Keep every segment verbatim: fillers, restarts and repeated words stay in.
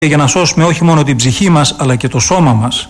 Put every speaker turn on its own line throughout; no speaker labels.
για να σώσουμε όχι μόνο την ψυχή μας αλλά και το σώμα μας.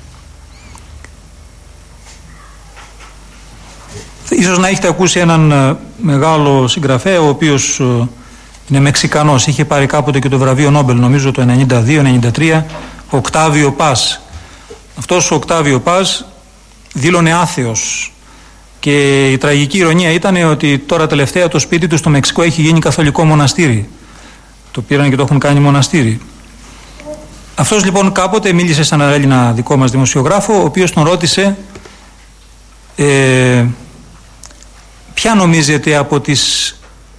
Ίσως να έχετε ακούσει έναν μεγάλο συγγραφέα ο οποίος είναι Μεξικανός, είχε πάρει κάποτε και το βραβείο Νόμπελ νομίζω το ενενήντα δύο ενενήντα τρία, Οκτάβιο Πας. Αυτός ο Οκτάβιο Πας δήλωνε άθεος και η τραγική ηρωνία ήταν ότι τώρα τελευταία το σπίτι του στο Μεξικό έχει γίνει καθολικό μοναστήρι. Το πήραν και το έχουν κάνει μοναστήρι. Αυτός λοιπόν κάποτε μίλησε σε έναν Έλληνα δικό μας δημοσιογράφο, ο οποίος τον ρώτησε ε, ποια νομίζετε από τις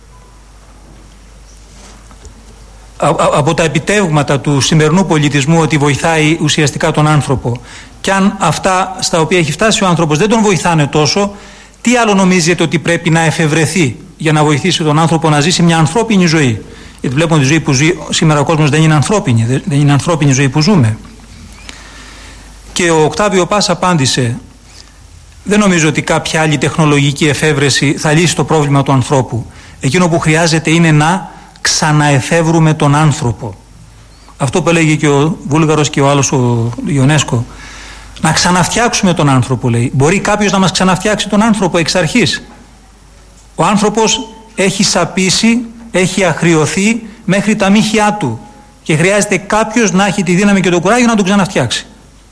α, α, από τα επιτεύγματα του σημερινού πολιτισμού ότι βοηθάει ουσιαστικά τον άνθρωπο, και αν αυτά στα οποία έχει φτάσει ο άνθρωπος δεν τον βοηθάνε τόσο, τι άλλο νομίζετε ότι πρέπει να εφευρεθεί για να βοηθήσει τον άνθρωπο να ζήσει μια ανθρώπινη ζωή? Γιατί βλέπουμε ότι η ζωή που ζει σήμερα ο κόσμος δεν είναι ανθρώπινη, δεν είναι ανθρώπινη ζωή που ζούμε. Και ο Οκτάβιο Πας απάντησε: δεν νομίζω ότι κάποια άλλη τεχνολογική εφεύρεση θα λύσει το πρόβλημα του ανθρώπου. Εκείνο που χρειάζεται είναι να ξαναεφεύρουμε τον άνθρωπο. Αυτό που έλεγε και ο Βούλγαρος και ο άλλος ο Ιονέσκο. Να ξαναφτιάξουμε τον άνθρωπο, λέει. Μπορεί κάποιος να μας ξαναφτιάξει τον άνθρωπο εξ αρχής? Ο άνθρωπος έχει σαπίσει, έχει αχριωθεί μέχρι τα μύχια του και χρειάζεται κάποιος να έχει τη δύναμη και το κουράγιο να τον ξαναφτιάξει.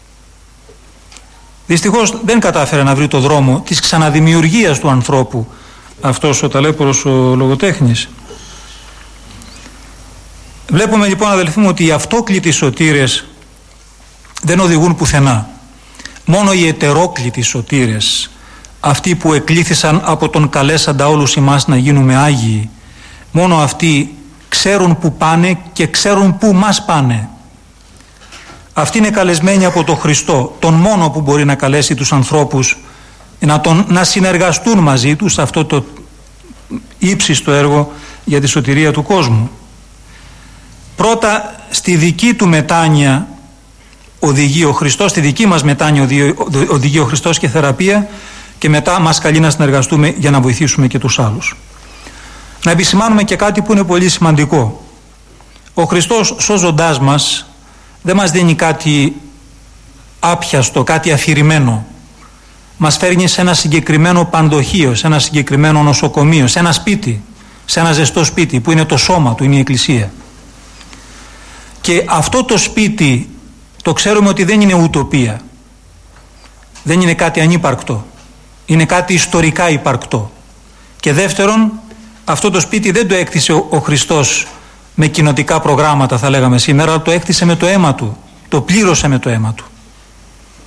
Δυστυχώς δεν κατάφερε να βρει το δρόμο της ξαναδημιουργίας του ανθρώπου αυτός ο ταλέπορος ο λογοτέχνης. Βλέπουμε λοιπόν, αδελφοί μου, ότι οι αυτόκλητοι σωτήρες δεν οδηγούν πουθενά. Μόνο οι ετερόκλητοι σωτήρες, αυτοί που εκλήθησαν από τον καλέσαντα όλους εμάς να γίνουμε Άγιοι, μόνο αυτοί ξέρουν που πάνε και ξέρουν που μας πάνε. Αυτοί είναι καλεσμένοι από τον Χριστό, τον μόνο που μπορεί να καλέσει τους ανθρώπους να, τον, να συνεργαστούν μαζί τους σε αυτό το ύψιστο έργο για τη σωτηρία του κόσμου. Πρώτα στη δική του μετάνοια οδηγεί ο Χριστός, στη δική μας μετάνοια οδηγεί, οδηγεί ο Χριστός και θεραπεία, και μετά μας καλεί να συνεργαστούμε για να βοηθήσουμε και τους άλλους. Να επισημάνουμε και κάτι που είναι πολύ σημαντικό. Ο Χριστός σώζοντάς μας δεν μας δίνει κάτι άπιαστο, κάτι αφηρημένο. Μας φέρνει σε ένα συγκεκριμένο πανδοχείο, σε ένα συγκεκριμένο νοσοκομείο, σε ένα σπίτι, σε ένα ζεστό σπίτι που είναι το σώμα του, είναι η Εκκλησία. Και αυτό το σπίτι το ξέρουμε ότι δεν είναι ουτοπία, δεν είναι κάτι ανύπαρκτο, είναι κάτι ιστορικά υπαρκτό. Και δεύτερον, αυτό το σπίτι δεν το έκτισε ο, ο Χριστός με κοινοτικά προγράμματα, θα λέγαμε σήμερα, αλλά το έκτισε με το αίμα του, το πλήρωσε με το αίμα του.